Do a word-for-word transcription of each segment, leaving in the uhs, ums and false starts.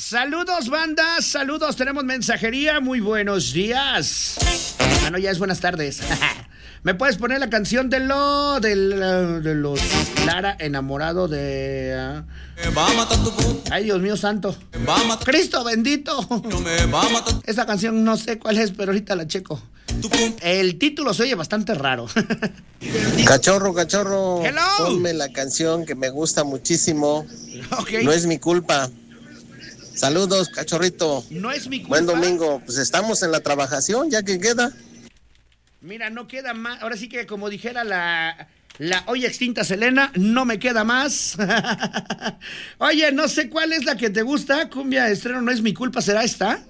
Saludos, banda, saludos, tenemos mensajería, muy buenos días. Ah, no, ya es buenas tardes. ¿Me puedes poner la canción de lo del, uh, de los Lara enamorado de uh... va a matar tu... Ay, Dios mío santo, va a matar... Cristo bendito. No me va a matar... Esta canción no sé cuál es, pero ahorita la checo. El título se oye bastante raro. Cachorro, cachorro, Hello. Ponme la canción que me gusta muchísimo. Okay. No es mi culpa. Saludos, cachorrito. No es mi culpa. Buen domingo. Pues estamos en la trabajación, ya que queda. Mira, no queda más. Ahora sí que como dijera la, la hoy extinta Selena, no me queda más. Oye, no sé cuál es la que te gusta. Cumbia de estreno, no es mi culpa, ¿será esta?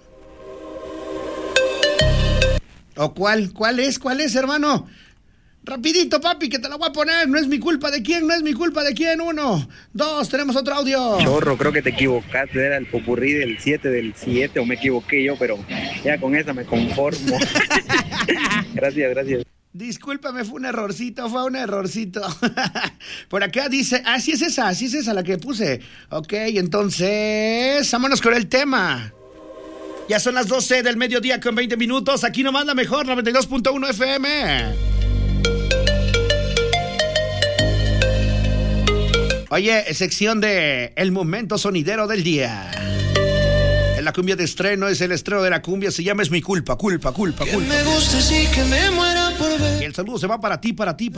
¿O cuál? ¿Cuál es? ¿Cuál es, hermano? Rapidito, papi, que te la voy a poner. No es mi culpa de quién, no es mi culpa de quién. Uno, dos, tenemos otro audio. Chorro, creo que te equivocaste. Era el popurrí del siete del siete, o me equivoqué yo, pero ya con esa me conformo. Gracias, gracias. Discúlpame, fue un errorcito, fue un errorcito. Por acá dice, ah, sí es esa, sí es esa la que puse. Ok, entonces, vámonos con el tema. Ya son las doce del mediodía con veinte minutos. Aquí nomás la mejor, noventa y dos punto uno F M. Oye, sección de El Momento Sonidero del Día. En la cumbia de estreno es el estreno de la cumbia. Se llama Es mi culpa, culpa, culpa, culpa. Que me guste, sí, que me muera por ver. Y el saludo se va para ti, para ti, para